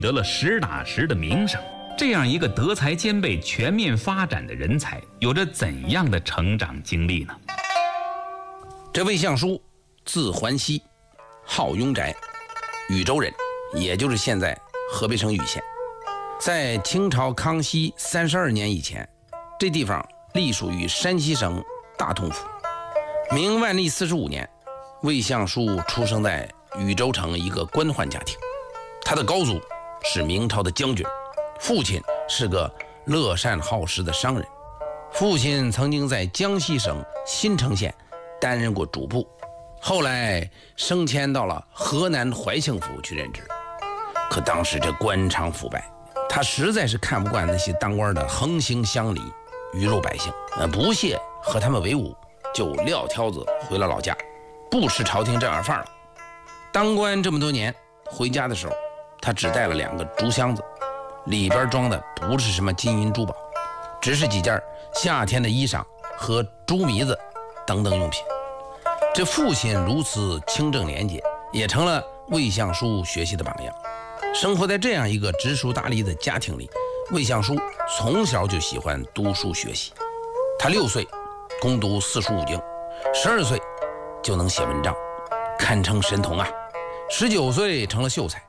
得了实打实的名声。这样一个德才兼备、全面发展的人才，有着怎样的成长经历呢？ 这魏相书字桓熙，号雍宅，禹州人，也就是现在河北省禹县。在清朝康熙32年以前，这地方隶属于山西省大同府。明万历45年，魏相书出生在禹州城一个官宦家庭，他的高祖是明朝的将军，父亲是个乐善好施的商人。父亲曾经在江西省新城县担任过主簿，后来升迁到了河南怀庆府去任职。可当时这官场腐败，他实在是看不惯那些当官的横行乡里，鱼肉百姓，不屑和他们为伍，就撂挑子回了老家，不吃朝廷这碗饭了。当官这么多年，回家的时候，他只带了2个竹箱子，里边装的不是什么金银珠宝，只是几件夏天的衣裳和猪糜子等等用品。这父亲如此清正廉洁，也成了魏相书学习的榜样。生活在这样一个知书达理的家庭里，魏相书从小就喜欢读书学习。他6岁攻读四书五经，12岁就能写文章，堪称神童啊。19岁成了秀才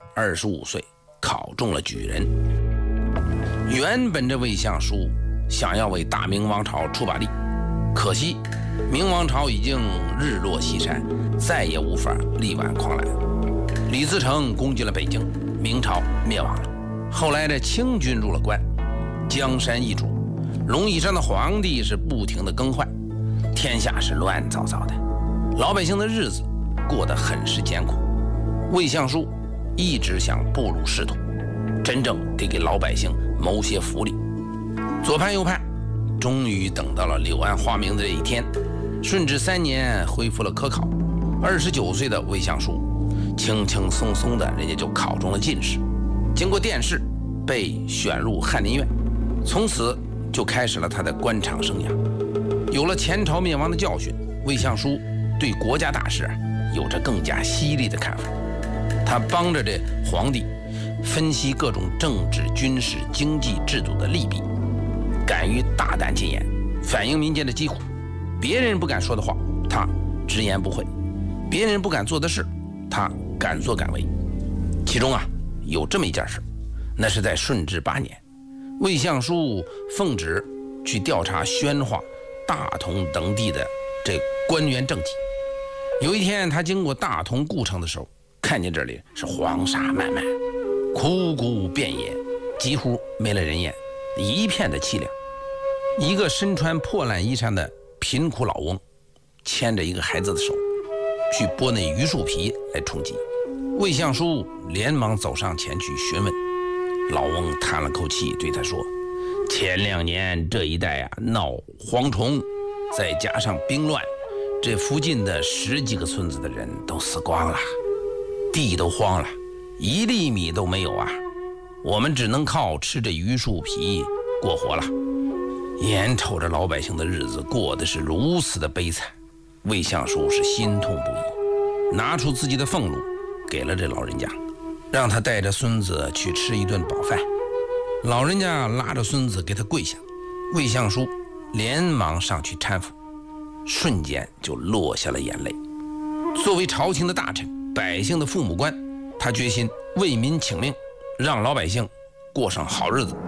，25岁考中了举人。原本这魏相书想要为大明王朝出把力，可惜明王朝已经日落西山，再也无法力挽狂澜。李自成攻进了北京，明朝灭亡了。后来这清军入了关，江山易主，龙椅上的皇帝是不停的更换，天下是乱糟糟的，老百姓的日子过得很是艰苦。魏相书一直想步入仕途，真正得给老百姓谋些福利。左盼右盼，终于等到了柳暗花明的这一天。顺治3年恢复了科考，29岁的魏相书轻轻松松的人家就考中了进士，经过殿试被选入翰林院，从此就开始了他的官场生涯。有了前朝灭亡的教训，魏相书对国家大事有着更加犀利的看法。他帮着这皇帝分析各种政治、军事、经济制度的利弊，敢于大胆进言，反映民间的疾苦。别人不敢说的话，他直言不讳；别人不敢做的事，他敢作敢为。其中有这么一件事，那是在顺治8年，魏相书奉旨去调查宣化、大同等地的这官员政绩。有一天，他经过大同故城的时候，看见这里是黄沙漫漫，枯骨遍野，几乎没了人烟，一片的凄凉。一个身穿破烂衣衫的贫苦老翁，牵着一个孩子的手，去剥那榆树皮来充饥。魏相书连忙走上前去询问，老翁叹了口气，对他说：前2年这一带闹蝗虫，再加上兵乱，这附近的10几个村子的人都死光了，地都荒了，1粒米都没有啊！我们只能靠吃这榆树皮过活了。眼瞅着老百姓的日子过得是如此的悲惨，魏相书是心痛不已，拿出自己的俸禄给了这老人家，让他带着孙子去吃一顿饱饭。老人家拉着孙子给他跪下，魏相书连忙上去搀扶，瞬间就落下了眼泪。作为朝廷的大臣，百姓的父母官，他决心为民请命，让老百姓过上好日子。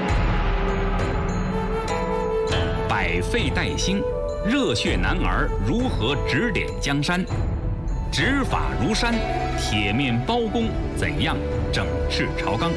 百废待兴，热血男儿如何指点江山？执法如山，铁面包公怎样整治朝纲？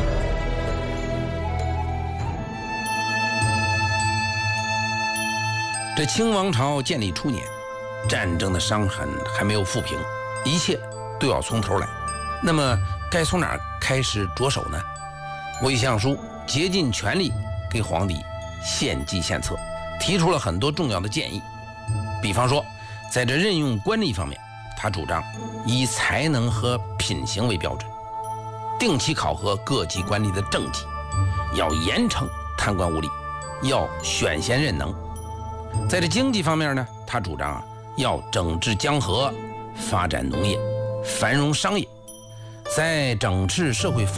这清王朝建立初年，战争的伤痕还没有抚平，一切都要从头来。那么该从哪儿开始着手呢？魏相书竭尽全力给皇帝献计献策，提出了很多重要的建议。比方说，在这任用官吏方面，他主张以才能和品行为标准，定期考核各级官吏的政绩，要严惩贪官污吏，要选贤任能。在这经济方面呢，他主张要整治江河，发展农业，繁荣商业。 在整治社会